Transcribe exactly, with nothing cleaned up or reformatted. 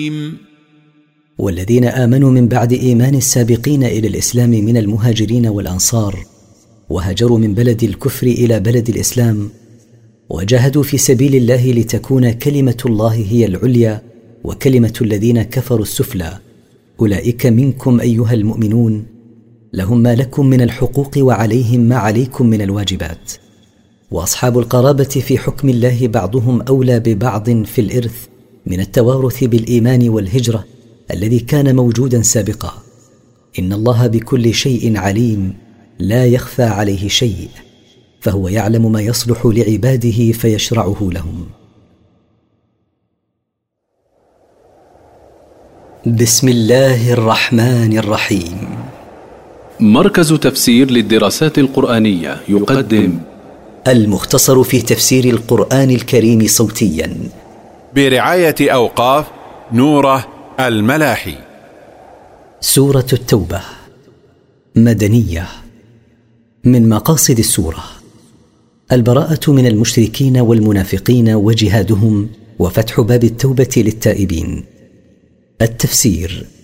والذين آمنوا من بعد إيمان السابقين إلى الإسلام من المهاجرين والأنصار وهاجروا من بلد الكفر إلى بلد الإسلام وجاهدوا في سبيل الله لتكون كلمة الله هي العليا وكلمة الذين كفروا السفلى، أولئك منكم أيها المؤمنون لهم ما لكم من الحقوق وعليهم ما عليكم من الواجبات. وأصحاب القرابة في حكم الله بعضهم أولى ببعض في الإرث من التوارث بالإيمان والهجرة الذي كان موجودا سابقا. إن الله بكل شيء عليم لا يخفى عليه شيء، فهو يعلم ما يصلح لعباده فيشرعه لهم. بسم الله الرحمن الرحيم. مركز تفسير للدراسات القرآنية يقدم المختصر في تفسير القرآن الكريم صوتيا برعاية أوقاف نوره الملاحي. سورة التوبة مدنية. من مقاصد السورة البراءة من المشركين والمنافقين وجهادهم وفتح باب التوبة للتائبين. التفسير